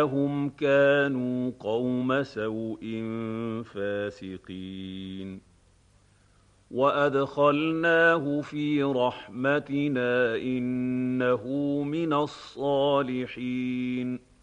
إنهم كانوا قوم سوء فاسقين وأدخلناه في رحمتنا إنه من الصالحين